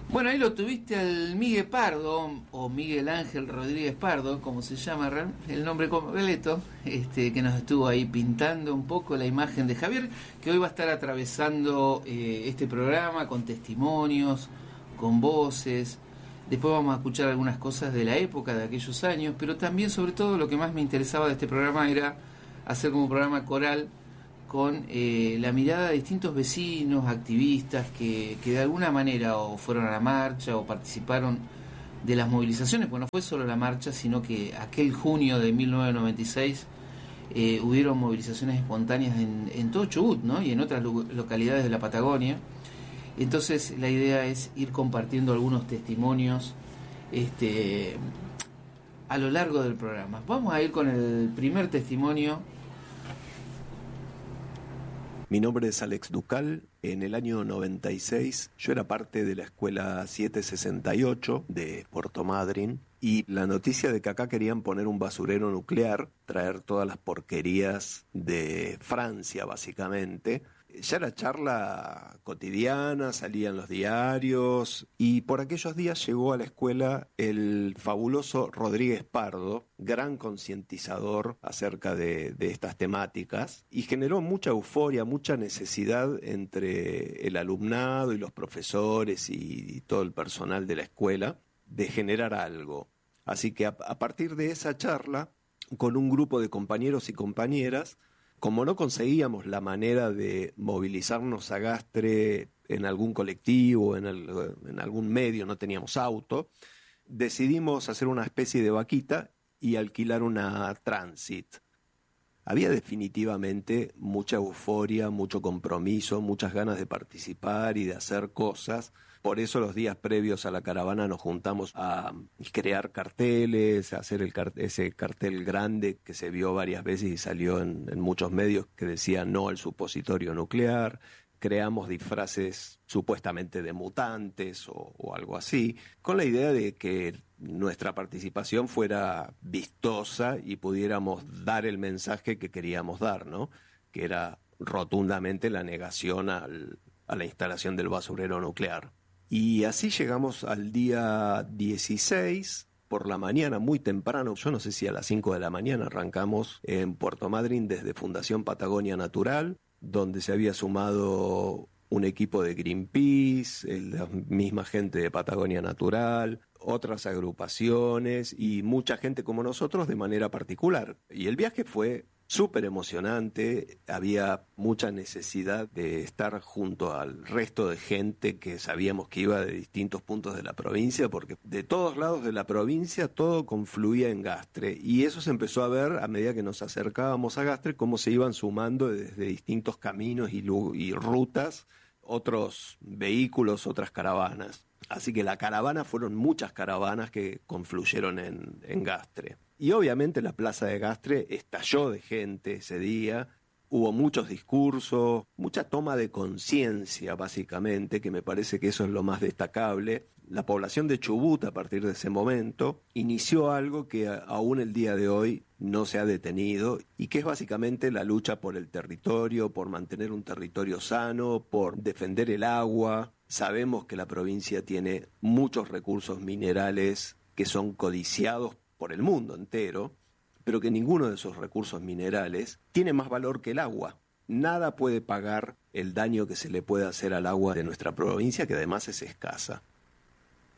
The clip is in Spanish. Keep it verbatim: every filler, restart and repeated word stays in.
Bueno, ahí lo tuviste al Miguel Pardo, o Miguel Ángel Rodríguez Pardo, como se llama el nombre completo, este, que nos estuvo ahí pintando un poco la imagen de Javier, que hoy va a estar atravesando eh, este programa con testimonios, con voces. Después vamos a escuchar algunas cosas de la época de aquellos años, pero también, sobre todo, lo que más me interesaba de este programa era hacer como programa coral con eh, la mirada de distintos vecinos, activistas que, que de alguna manera o fueron a la marcha o participaron de las movilizaciones, porque no fue solo la marcha, sino que aquel junio de mil novecientos noventa y seis eh, hubieron movilizaciones espontáneas en, en todo Chubut, ¿no? Y en otras lo- localidades de la Patagonia. Entonces la idea es ir compartiendo algunos testimonios este, a lo largo del programa. Vamos a ir con el primer testimonio. Mi nombre es Alex Ducal. En el año noventa y seis yo era parte de la escuela setecientos sesenta y ocho de Puerto Madryn, y la noticia de que acá querían poner un basurero nuclear, traer todas las porquerías de Francia básicamente, ya era charla cotidiana, salían los diarios, y por aquellos días llegó a la escuela el fabuloso Rodríguez Pardo, gran concientizador acerca de, de estas temáticas, y generó mucha euforia, mucha necesidad entre el alumnado y los profesores y, y todo el personal de la escuela de generar algo. Así que a, a partir de esa charla, con un grupo de compañeros y compañeras, como no conseguíamos la manera de movilizarnos a Gastre en algún colectivo, en, el, en algún medio, no teníamos auto, decidimos hacer una especie de vaquita y alquilar una Transit. Había definitivamente mucha euforia, mucho compromiso, muchas ganas de participar y de hacer cosas. Por eso los días previos a la caravana nos juntamos a crear carteles, a hacer el cart- ese cartel grande que se vio varias veces y salió en, en muchos medios, que decía no al supositorio nuclear. Creamos disfraces supuestamente de mutantes o, o algo así, con la idea de que nuestra participación fuera vistosa y pudiéramos dar el mensaje que queríamos dar, ¿no? Que era rotundamente la negación al, a la instalación del basurero nuclear. Y así llegamos al día dieciséis, por la mañana, muy temprano, yo no sé si a las cinco de la mañana, arrancamos en Puerto Madryn desde Fundación Patagonia Natural, donde se había sumado un equipo de Greenpeace, la misma gente de Patagonia Natural, otras agrupaciones y mucha gente como nosotros de manera particular. Y el viaje fue súper emocionante, había mucha necesidad de estar junto al resto de gente que sabíamos que iba de distintos puntos de la provincia, porque de todos lados de la provincia todo confluía en Gastre, y eso se empezó a ver a medida que nos acercábamos a Gastre, cómo se iban sumando desde distintos caminos y, y rutas otros vehículos, otras caravanas. Así que la caravana fueron muchas caravanas que confluyeron en, en Gastre. Y obviamente la plaza de Gastre estalló de gente ese día. Hubo muchos discursos, mucha toma de conciencia básicamente, que me parece que eso es lo más destacable. La población de Chubut a partir de ese momento inició algo que aún el día de hoy no se ha detenido y que es básicamente la lucha por el territorio, por mantener un territorio sano, por defender el agua. Sabemos que la provincia tiene muchos recursos minerales que son codiciados por el mundo entero, pero que ninguno de esos recursos minerales tiene más valor que el agua. Nada puede pagar el daño que se le puede hacer al agua de nuestra provincia, que además es escasa.